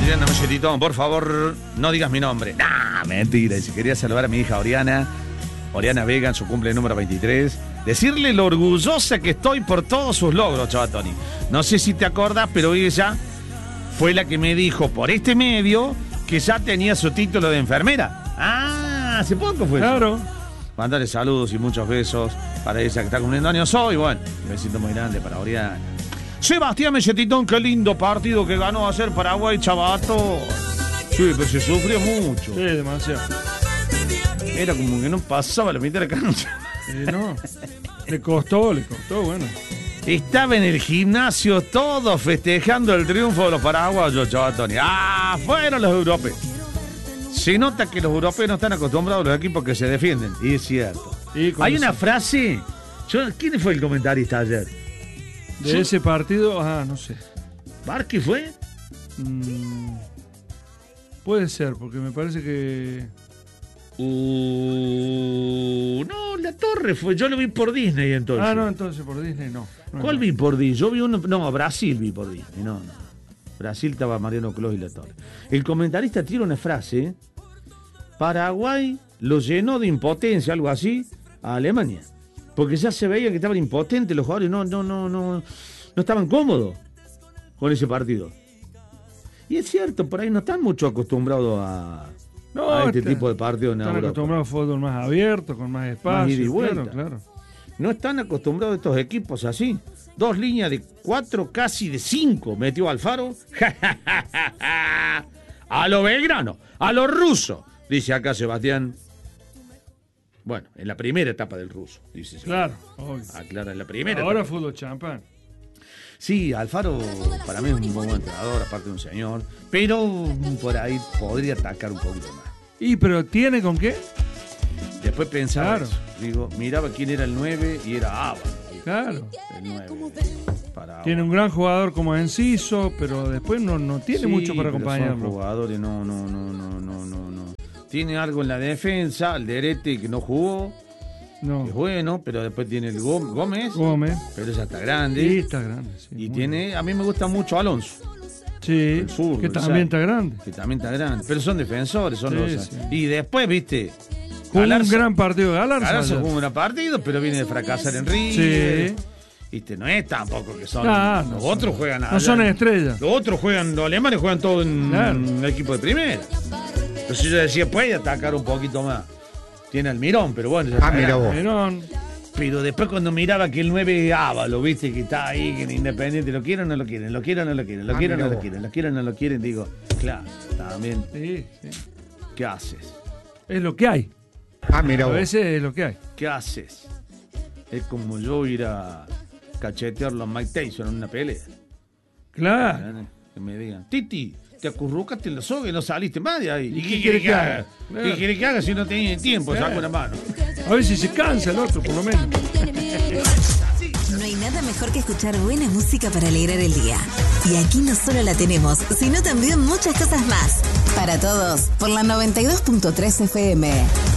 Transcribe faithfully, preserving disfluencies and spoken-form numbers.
Adriana Melletitón, por favor, no digas mi nombre. Nah, mentira. Y si quería saludar a mi hija Oriana, Oriana Vega, en su cumple número veintitrés, decirle lo orgullosa que estoy por todos sus logros, chaval Tony. No sé si te acordás, pero ella fue la que me dijo por este medio que ya tenía su título de enfermera. Ah, hace poco fue. Claro. Eso. Mandarle saludos y muchos besos para ella que está cumpliendo años hoy. Bueno, un besito muy grande para Oriana. Sebastián Melletitón, qué lindo partido que ganó ayer Paraguay, chavato. Sí, pero se sufrió mucho. Sí, demasiado. Era como que no pasaba la mitad de la cancha. Eh, no, le costó, le costó, bueno. Estaba en el gimnasio todos festejando el triunfo de los paraguayos, chaval Tony. ¡Ah! Fueron los europeos. Se nota que los europeos no están acostumbrados a los equipos que se defienden. Y es cierto. Y hay una frase. Yo, ¿quién fue el comentarista ayer? De ¿Sí? ese partido, ah, no sé. ¿Barqui fue? Mm, puede ser, porque me parece que... Uh, no, La Torre fue. Yo lo vi por Disney entonces. Ah, no, entonces por Disney no. no ¿Cuál no. vi por Disney? Yo vi uno. No, Brasil vi por Disney. No, no. Brasil estaba Mariano Clos y La Torre. El comentarista tira una frase. Paraguay lo llenó de impotencia, algo así, a Alemania. Porque ya se veía que estaban impotentes los jugadores. No, no, no, no. No estaban cómodos con ese partido. Y es cierto, por ahí no están mucho acostumbrados a. No, a este está, tipo de partidos en están Europa. acostumbrados a fútbol más abierto, con más espacio. Más ida y vuelta. Claro, claro. No están acostumbrados a estos equipos así. Dos líneas de cuatro, casi de cinco. Metió Alfaro. A lo Belgrano, a lo ruso, dice acá Sebastián. Bueno, en la primera etapa del ruso, dice Sebastián. Claro, obvio. Aclara, en la primera Ahora etapa. fútbol champán. Sí, Alfaro para mí es un buen entrenador, aparte de un señor, pero por ahí podría atacar un poquito más. ¿Y pero tiene con qué? Después pensaba claro. eso. Digo, miraba quién era el nueve y era Ábalo. Claro. El nueve para tiene un gran jugador como Enciso, pero después no, no tiene sí, mucho para pero acompañarlo. Son jugadores, no, no, no, no, no, no, no. Tiene algo en la defensa, Alderete que no jugó. No. Es bueno, pero después tiene el Gómez. Gómez. Pero ya está grande. Sí, está grande. Sí, y tiene, bien. A mí me gusta mucho Alonso. Sí, sur, que también está grande. Que también está grande. Pero son defensores, son sí, los. Sí. Y después, viste. Jugó un gran partido de Galarza. Galarza jugó un gran partido, pero viene de fracasar en River. Sí. Viste, no es tampoco que son. Ah, los no otros son, juegan. No allá, son estrellas. Los otros juegan, los alemanes juegan todo en, claro. en el equipo de primera. Entonces yo decía, puede atacar un poquito más. Tiene al Mirón, pero bueno. Ah, mira vos. Mirón. Pero después cuando miraba que el nueve Ábalo, viste, que está ahí, que en Independiente, ¿lo quieren o no lo quieren? ¿Lo quieren o no lo quieren? ¿Lo ah, quieren o no vos. lo quieren? ¿Lo quieren o no lo quieren? Digo, claro, también. Sí, sí. ¿Qué haces? Es lo que hay. Ah, mira A vos. veces es lo que hay. ¿Qué haces? Es como yo ir a cachetearlo a Mike Tyson en una pelea. Claro. Que me digan, Titi, te acurrucaste en la soga y no saliste más de ahí. ¿Y qué quiere que haga? Claro. ¿Qué quiere que haga si no tenía tiempo? Claro. Saca una mano. A ver si se cansa el otro, por lo menos. No hay nada mejor que escuchar buena música para alegrar el día. Y aquí no solo la tenemos, sino también muchas cosas más. Para todos, por la noventa y dos punto tres F M.